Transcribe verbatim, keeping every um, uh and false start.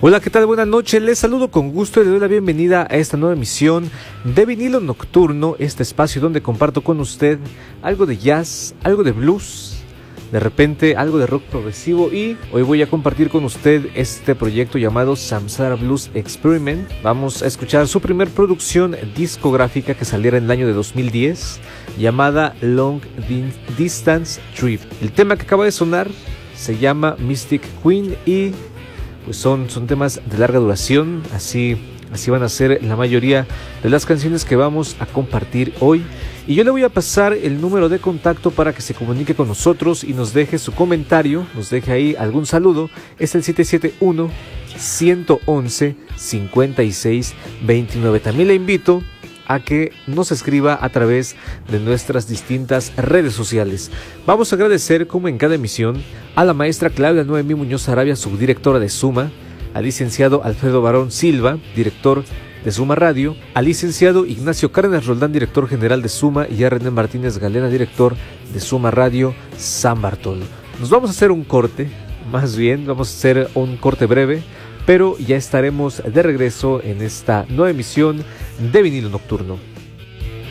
Hola, ¿qué tal? Buenas noches, les saludo con gusto y le doy la bienvenida a esta nueva emisión de Vinilo Nocturno, este espacio donde comparto con usted algo de jazz, algo de blues, de repente algo de rock progresivo, y hoy voy a compartir con usted este proyecto llamado Samsara Blues Experiment. Vamos a escuchar su primer producción discográfica que saliera en el año de dos mil diez, llamada Long Distance Trip. El tema que acaba de sonar se llama Mystic Queen y pues son, son temas de larga duración, así, así van a ser la mayoría de las canciones que vamos a compartir hoy. Y yo le voy a pasar el número de contacto para que se comunique con nosotros y nos deje su comentario, nos deje ahí algún saludo. Es el siete siete uno, uno uno uno, cinco seis dos nueve. También le invito a que nos escriba a través de nuestras distintas redes sociales. Vamos a agradecer, como en cada emisión, a la maestra Claudia Noemí Muñoz Arabia, subdirectora de Suma, al licenciado Alfredo Barón Silva, director de Suma Radio, al licenciado Ignacio Cárdenas Roldán, director general de Suma, y a René Martínez Galena, director de Suma Radio San Bartolo. Nos vamos a hacer un corte, más bien vamos a hacer un corte breve, pero ya estaremos de regreso en esta nueva emisión de Vinilo Nocturno.